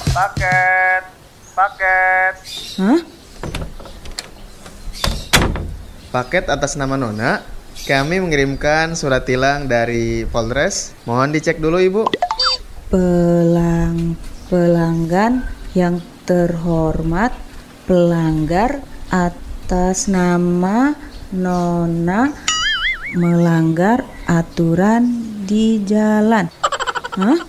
Paket, paket. Hah? Paket atas nama Nona. Kami mengirimkan surat tilang dari Polres. Mohon dicek dulu, Ibu. Pelanggan yang terhormat, pelanggar atas nama Nona melanggar aturan di jalan. Hah?